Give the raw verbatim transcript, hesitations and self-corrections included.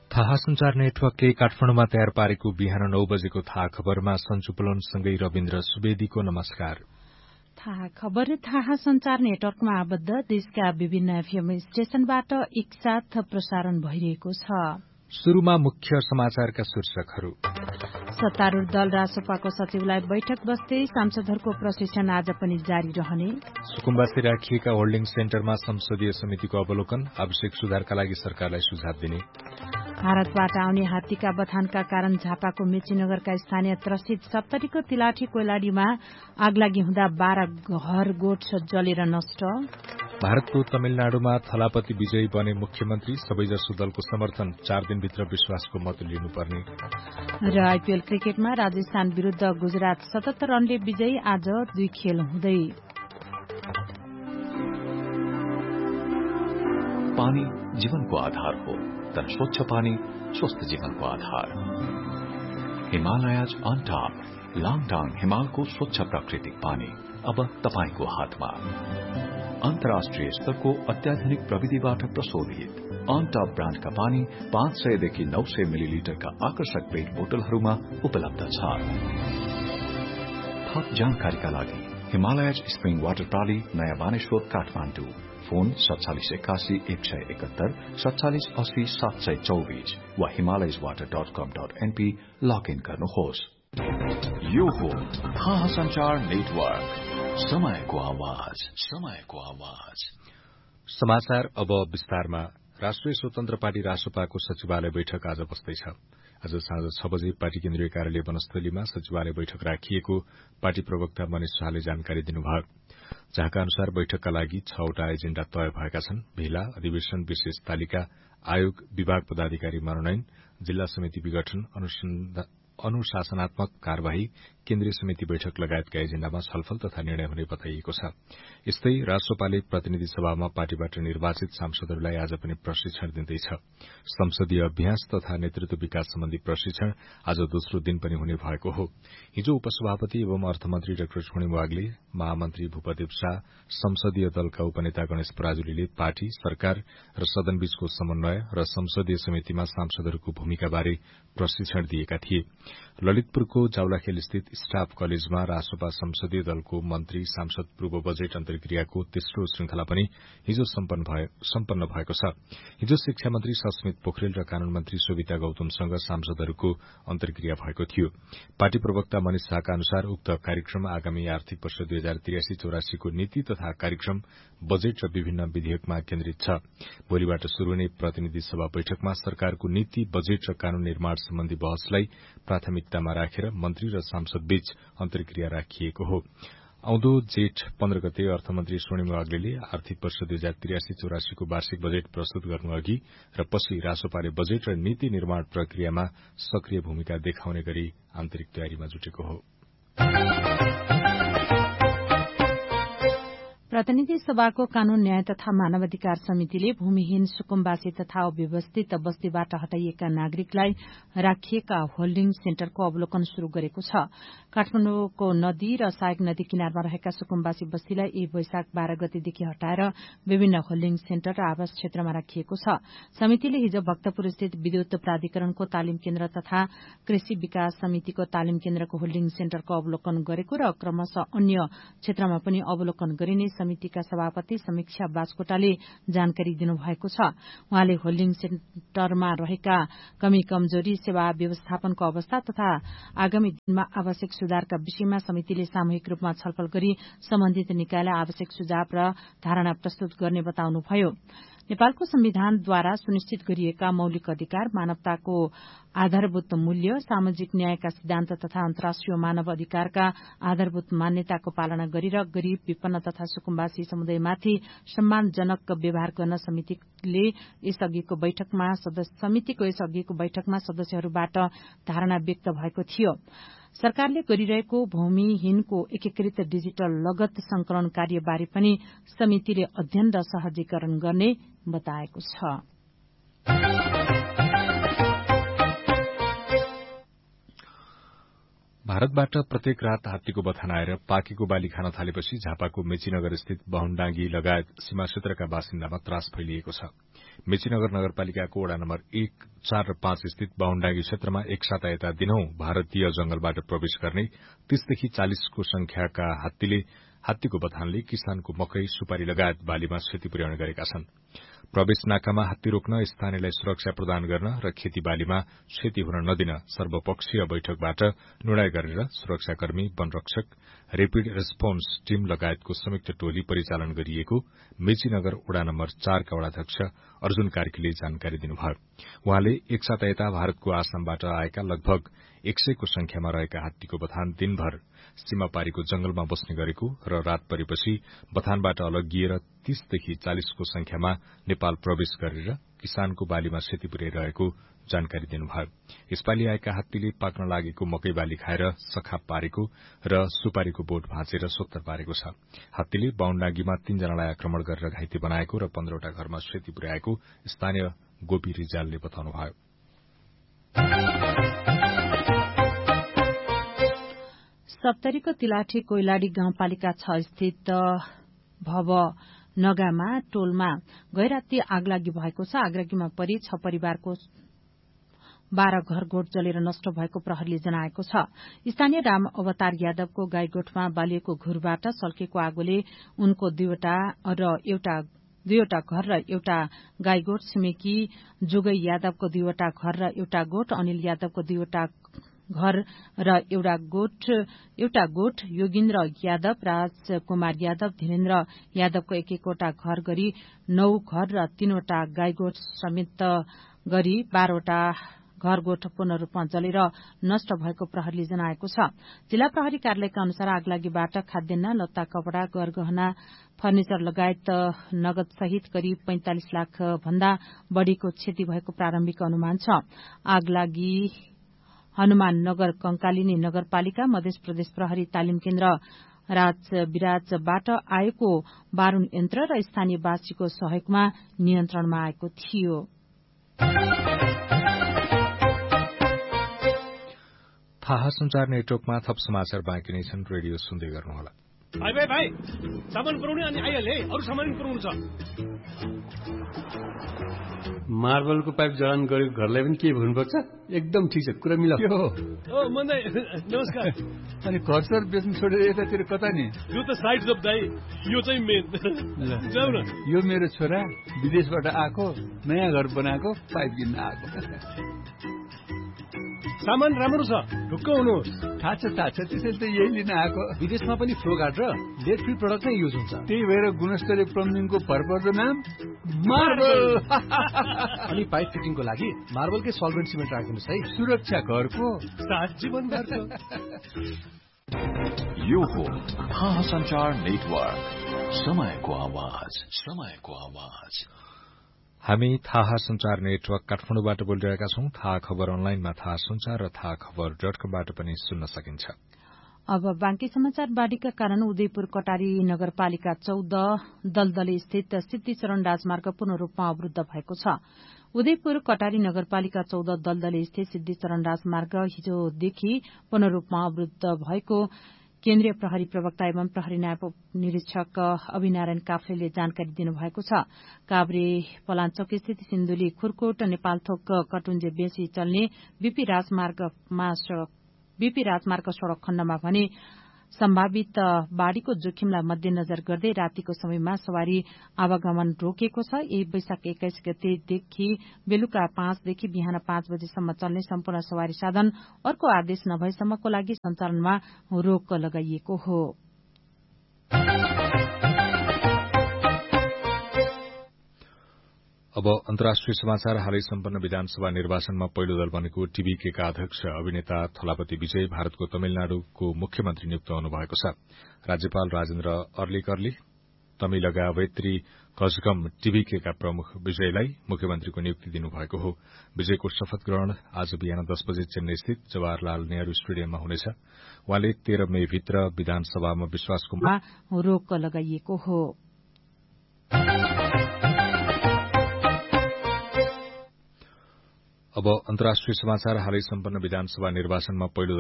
थाहा संचार नेटवर्कले काठमाडौँमा तयार पारेको बिहान नौ बजेको थाहा खबरमा सञ्चु पुलनसँगै रविन्द्र सुवेदीको नमस्कार। थाहा खबर थाहा संचार नेटवर्कमा आबद्ध देशका विभिन्न एफएम स्टेशनबाट एकसाथ प्रसारण भइरहेको छ। शुरूमा मुख्य समाचारका शीर्षकहरू। सत्तारूढ़ दल रासपाको सचिवालय बैठक बस्दै सांसदहरूको प्रशिक्षण आज पनि जारी रहने। सुकुम्बासी राखिएका होल्डिङ सेन्टरमा संसदीय समितिको अवलोकन, आवश्यक सुधारका लागि सरकारलाई सुझाव दिने। भारतबाट आउने हात्तीका बथानका कारण झापाको मेचीनगरका स्थानीय त्रसित। सप्तरीको तिलाठी कोइलाडीमा आगलागी हुँदा बाह्र घर गोठ जलेर नष्ट। भारतको तमिलनाडुमा थलापति विजयी बने मुख्यमन्त्री, सबैजसो दलको समर्थन, चार दिनभित्र विश्वासको मत लिनुपर्ने। र आईपीएल क्रिकेटमा राजस्थान विरूद्ध गुजरात सतहत्तर रनले विजयी। आज दुई खेल हुँदै। पानी जीवनको आधार हो, तर स्वच्छ पानी स्वस्थ जीवनको आधार। हिमालयज अन टप लाङटाङ हिमालको स्वच्छ प्राकृतिक पानी अब तपाईको हातमा। अन्तर्राष्ट्रिय स्तरको अत्याधुनिक प्रविधिबाट प्रशोधित अन टप ब्रान्डका पानी पाँच सयदेखि नौ सय मिलिलिटरका आकर्षक पेट बोतलहरूमा उपलब्ध छ। थप जानकारीका लागि हिमालयज स्प्रिङ वाटर प्रणाली, नयाँ बानेश्वर, काठमाडौँ। फोन सत्तालिस एकासी एक सय एकहत्तर सत्तालिस अस्सी सात सय चौबीस वा हिमालयज वाटर डट कम डट एनपी लगइन गर्नुहोस्। यो हो थाहा संचार नेटवर्क, समयको आवाज, समयको आवाज। समाचार अब विस्तारमा। राष्ट्रिय स्वतन्त्र पार्टी रासपाको सचिवालय बैठक आज बस्दैछ। आज साँझ छ बजे पार्टी केन्द्रीय कार्यालय वनस्थलीमा सचिवालय बैठक राखिएको पार्टी प्रवक्ता मनिष शाहले जानकारी दिनुभयो। जहाँका अनुसार बैठकका लागि छवटा एजेण्डा तय भएका छन्। भेला, अधिवेशन, विशेष तालिका, आयोग, विभाग पदाधिकारी मनोनयन, जिल्ला समिति विघटन, अनुशासनात्मक कार्यवाही, केन्द्रीय समिति बैठक लगायतका एजेण्डामा छलफल तथा निर्णय हुने बताइएको छ। यस्तै रासपाले प्रतिनिधि सभामा पार्टीबाट निर्वाचित सांसदहरूलाई आज पनि प्रशिक्षण दिँदैछ। संसदीय अभ्यास तथा नेतृत्व विकास सम्बन्धी प्रशिक्षण आज दोस्रो दिन पनि हुने भएको हो। हिजो उपसभापति एवं अर्थमन्त्री डाक्टर छोडिङ वाग्ले, महामन्त्री भूपदेव शाह, संसदीय दलका उपनेता गणेश पराजुलीले पार्टी, सरकार र सदनबीचको समन्वय र संसदीय समितिमा सांसदहरूको भूमिकाबारे प्रशिक्षण दिएका थिए। ललितपुरको जाउलाखेल स्थित स्टाफ कलेजमा रासपा संसदीय दलको मन्त्री सांसद पूर्व बजेट अन्तर्क्रियाको तेस्रो श्रृंखला पनि हिजो सम्पन्न भएको छ। हिजो शिक्षा मन्त्री सस्मित पोखरेल र कानून मन्त्री सोभिता गौतमसँग सांसदहरूको अन्तर्क्रिया भएको थियो। पार्टी प्रवक्ता मनिष शाहका अनुसार उक्त कार्यक्रम आगामी आर्थिक वर्ष दुई हजार त्रियासी चौरासीको नीति तथा कार्यक्रम, बजेट र विभिन्न विधेयकमा केन्द्रित छ। भोलिबाट शुरू हुने प्रतिनिधि सभा बैठकमा सरकारको नीति, बजेट र कानून निर्माण सम्बन्धी बहसलाई प्राथमिकतामा राखेर मन्त्री र सांसद बीच अन्तर्क्रिया राखिएको हो। आउँदो जेठ पन्ध्र गते अर्थमन्त्री स्वर्णिम वाग्लेले आर्थिक वर्ष दुई हजार त्रियासी चौरासीको वार्षिक बजेट प्रस्तुत गर्नु अघि र पछि रासोपाले बजेट र नीति निर्माण प्रक्रियामा सक्रिय भूमिका देखाउने गरी आन्तरिक तयारीमा जुटेको हो। प्रतिनिधि सभाको कानून, न्याय तथा मानवाधिकार समितिले भूमिहीन, सुकुम्बासी तथा अव्यवस्थित बस्तीबाट हटाइएका नागरिकलाई राखिएका होल्डिङ सेन्टरको अवलोकन शुरू गरेको छ। काठमाडौँको नदी र सहायक नदी किनारमा रहेका सुकुम्बासी बस्तीलाई यही वैशाख बाह्र गतेदेखि हटाएर विभिन्न होल्डिङ सेन्टर र आवास क्षेत्रमा राखिएको छ। समितिले हिजो भक्तपुर स्थित विद्युत प्राधिकरणको तालिम केन्द्र तथा कृषि विकास समितिको तालिम केन्द्रको होल्डिङ सेन्टरको अवलोकन गरेको र क्रमशः अन्य क्षेत्रमा पनि अवलोकन गरिने समितिका सभापति समीक्षा बास्कोटाले जानकारी दिनुभएको छ। उहाँले होल्डिङ सेन्टरमा रहेका कमी कमजोरी, सेवा व्यवस्थापनको अवस्था तथा आगामी दिनमा आवश्यक सुधारका विषयमा समितिले सामूहिक रूपमा छलफल गरी सम्बन्धित निकायलाई आवश्यक सुझाव र धारणा प्रस्तुत गर्ने बताउनुभयो। नेपालको संविधानद्वारा सुनिश्चित गरिएका मौलिक अधिकार, मानवताको आधारभूत मूल्य, सामाजिक न्यायका सिद्धान्त तथा अन्तर्राष्ट्रिय मानव अधिकारका आधारभूत मान्यताको पालना गरेर गरीब, विपन्न तथा सुकुम्बासी समुदायमाथि सम्मानजनक व्यवहार गर्न समितिले यसअघिको बैठकमा समितिको यसअघिको बैठकमा सदस्यहरूबाट धारणा व्यक्त भएको थियो। सरकारले गरिरहेको भूमिहीनको एकीकृत डिजिटल लगत संकलन कार्यबारे पनि समितिले अध्ययन र सहजीकरण गर्ने बताएको छ। भारतबाट प्रत्येक रात हात्तीको बथान आएर पाकेको बाली खान थालेपछि झापाको मेचीनगर स्थित बहुण्डाङ्गी लगायत सीमा क्षेत्रका बासिन्दामा त्रास फैलिएको छ। मेचीनगर नगरपालिकाको वडा नम्बर एक, चार र पाँच स्थित बहुण्डाङ्गी क्षेत्रमा एक साता यता दिनौं भारतीय जंगलबाट प्रवेश गर्ने तीसदेखि चालिसको संख्याका हात्तीले हात्तीको बथानले किसानको मकै, सुपारी लगायत बालीमा क्षति पुर्याउने गरेका छन्। प्रवेश नाकामा हात्ती रोक्न, स्थानीयलाई सुरक्षा प्रदान गर्न र खेतीबालीमा क्षति हुन नदिन सर्वपक्षीय बैठकबाट निर्णय गरेर सुरक्षाकर्मी, वनरक्षक, रेपिड रेस्पोन्स टीम लगायतको संयुक्त टोली परिचालन गरिएको मेचीनगर वडा नम्बर चारका वडाध्यक्ष अर्जुन कार्कीले जानकारी दिनुभयो। उहाँले एक साता यता भारतको आसामबाट आएका लगभग एक सयको संख्यामा रहेका हात्तीको बथान दिनभर सीमापारीको जंगलमा बस्ने गरेको र रात परेपछि बथानबाट अलगिएर तीसदेखि चालिसको संख्यामा नेपाल प्रवेश गरेर किसानको बालीमा क्षति पुर्याइरहेको जानकारी दिनुभयो। यसपालि आएका हात्तीले पाक्न लागेको मकै बाली खाएर सखाप पारेको र सुपारीको बोट भाँचेर सोत्तर पारेको छ। हात्तीले बाहुण्डाङ्गीमा तीनजनालाई आक्रमण गरेर घाइते बनाएको र पन्ध्रवटा घरमा क्षति पुर्याएको स्थानीय गोपी रिजालले बताउनुभयो। सप्तरीको तिलाठी कोइलाडी गाउँपालिका छ स्थित भव नगामा टोलमा गैराती आगलागी भएको छ। आगलागीमा परि छ परिवारको बाह्र घर गोठ जलेर नष्ट भएको प्रहरीले जनाएको छ। स्थानीय राम अवतार यादवको गाई गोठमा बालिएको घुरबाट सल्केको आगोले उनको दुईवटा र एउटा दुईवटा घर र एउटा गाई गोठ, छिमेकी जुगै यादवको दुईवटा घर र एउटा गोठ, अनिल यादवको दुईवटा घर र एउटा गोठ एउटा गोठ योगिन्द्र यादव, राजकुमार यादव, धीरेन्द्र यादवको एक एकवटा घर गरी नौ घर र तीनवटा गाई गोठ समेत गरी बाह्रवटा घर गोठ पूर्ण रूपमा जलेर नष्ट भएको प्रहरीले जनाएको छ। जिल्ला प्रहरी कार्यालयका अनुसार आगलागीबाट खाद्यान्न, लत्ता, कपड़ा, गरगहना, फर्निचर लगायत नगद सहित करिब पैंतालिस लाख भन्दा बढ़ीको क्षति भएको प्रारम्भिक अनुमान छ। आगलागी हनुमान नगर कंकालिनी नगरपालिका मध्य प्रदेश प्रहरी तालिम केन्द्र राजविराजबाट आएको बारूण यन्त्र र स्थानीयवासीको सहयोगमा नियन्त्रणमा आएको थियो। थाहा संचार नेटवर्कमा थप समाचार बाँकी नै छन्। रेडियो सुन्दै गर्नुहोला। भाइ भाइ भाइ सामान पुर्याउने अनि आइहाले, अरू सामान पुर्याउनु छ। मार्बलको पाइप जडान गरेको घरलाई पनि के भन्नुपर्छ? एकदम ठिक छ, कुरा मिलाऊ। ओ मन्दै नमस्कार। अनि घर सर बेच्नु छोडेर यतातिर कता नि? यो त साइड जब दाइ, यो चाहिँ मेन। जाऊ न। यो मेरो छोरा विदेशबाट आएको, नयाँ घर बनाएको, पाइप किन्न आएको। सामान राम्रो छ, ढुक्क हुनुहोस्। थाहा छ थाहा छ, त्यसैले त यही लिन आएको। विदेशमा पनि फ्लो गार्ड र लेड फ्री प्रडक्ट नै युज हुन्छ। त्यही भएर गुणस्तरीय प्लम्बिङको भरपर्दो नाम मार्बल। अनि पाइप फिटिङको लागि मार्बलकै सल्भेन्ट सिमेन्ट राख्नुहोस् है। सुरक्षा घरको साथ जीवन घरको। यो हो थाहा संचार नेटवर्क, समयको आवाज, समयको आवाज। हामी थाहा संचार नेटवर्क काठमाडौँबाट बोलिरहेका छौं। थाहा खबर अनलाइनमा थाहा संचार र थाहा खबर डट कमबाट पनि सुन्न सकिन्छ। अब बाँकी समाचार। बाढ़ीका कारण उदयपुर कटारी नगरपालिका चौध दलदले स्थित सिद्धिचरण राजमार्ग पूर्ण रूपमा अवरूद्ध भएको छ। उदयपुर कटारी नगरपालिका चौध दलदले स्थित सिद्धिचरण राजमार्ग हिजोदेखि पूर्ण रूपमा अवरूद्ध भएको केन्द्रीय प्रहरी प्रवक्ता एवं प्रहरी नायब निरीक्षक अभिनारायण काफ्लेले जानकारी दिनुभएको छ। काभ्रे पलाञ्चोक स्थित सिन्धुली खुरकोट नेपालथोक कटुन्जे बेसी चल्ने बीपी राजमार्गमा बीपी राजमार्ग सड़क खण्डमा भने सम्भावित बाढ़ीको जोखिमलाई मध्यनजर गर्दै रातिको समयमा सवारी आवागमन रोकिएको छ। यही वैशाख एक्काइस गतेदेखि बेलुका पाँचदेखि बिहान पाँच बजेसम्म चल्ने सम्पूर्ण सवारी साधन अर्को आदेश नभएसम्मको लागि सञ्चालनमा रोक लगाइएको हो। अब अन्तर्राष्ट्रिय समाचार। हालै सम्पन्न विधानसभा निर्वाचनमा पहिलो दल बनेको टीबीकेका अध्यक्ष अभिनेता थलापति विजय भारतको तमिलनाडुको मुख्यमन्त्री नियुक्त हुनुभएको छ। राज्यपाल राजेन्द्र अर्लिकरले तमिलगा अभिनेत्री कजगम टीबीकेका प्रमुख विजयलाई मुख्यमन्त्रीको नियुक्ति दिनुभएको हो। विजयको शपथ ग्रहण आज बिहान दस बजे चेन्नई स्थित जवाहरलाल नेहरू स्टेडियममा हुनेछ। उहाँले तेह्र मे भित्र विधानसभामा विश्वासको रोक लगाइएको हो। अब अन्तर्राष्ट्रिय समाचार। हालै सम्पन्न विधानसभा निर्वाचनमा पहिलो